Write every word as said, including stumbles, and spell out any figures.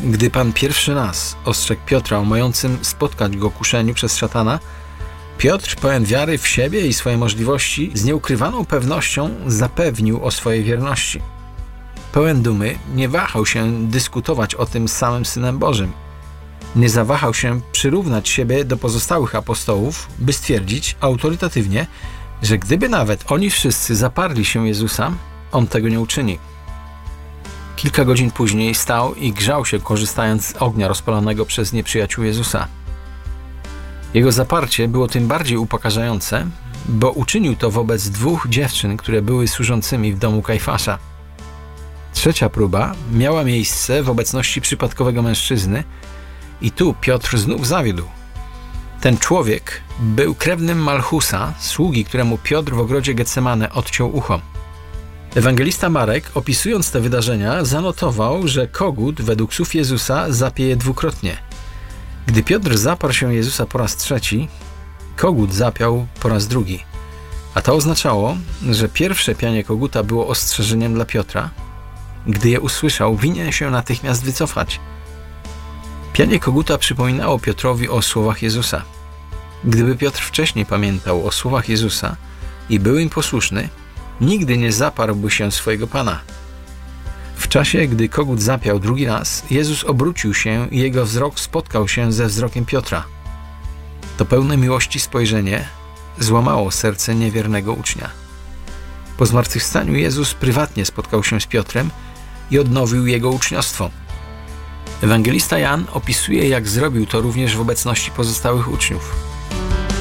Gdy Pan pierwszy raz ostrzegł Piotra o mającym spotkać go kuszeniu przez szatana, Piotr, pełen wiary w siebie i swoje możliwości, z nieukrywaną pewnością zapewnił o swojej wierności. Pełen dumy, nie wahał się dyskutować o tym z samym Synem Bożym. Nie zawahał się przyrównać siebie do pozostałych apostołów, by stwierdzić autorytatywnie, że gdyby nawet oni wszyscy zaparli się Jezusa, on tego nie uczyni. Kilka godzin później stał i grzał się, korzystając z ognia rozpalonego przez nieprzyjaciół Jezusa. Jego zaparcie było tym bardziej upokarzające, bo uczynił to wobec dwóch dziewczyn, które były służącymi w domu Kajfasza. Trzecia próba miała miejsce w obecności przypadkowego mężczyzny i tu Piotr znów zawiódł. Ten człowiek był krewnym Malchusa, sługi, któremu Piotr w ogrodzie Getsemane odciął ucho. Ewangelista Marek, opisując te wydarzenia, zanotował, że kogut według słów Jezusa zapieje dwukrotnie. Gdy Piotr zaparł się Jezusa po raz trzeci, kogut zapiał po raz drugi. A to oznaczało, że pierwsze pianie koguta było ostrzeżeniem dla Piotra. Gdy je usłyszał, winien się natychmiast wycofać. Pianie koguta przypominało Piotrowi o słowach Jezusa. Gdyby Piotr wcześniej pamiętał o słowach Jezusa i był im posłuszny, nigdy nie zaparłby się swojego Pana. W czasie, gdy kogut zapiał drugi raz, Jezus obrócił się i jego wzrok spotkał się ze wzrokiem Piotra. To pełne miłości spojrzenie złamało serce niewiernego ucznia. Po zmartwychwstaniu Jezus prywatnie spotkał się z Piotrem i odnowił jego uczniostwo. Ewangelista Jan opisuje, jak zrobił to również w obecności pozostałych uczniów.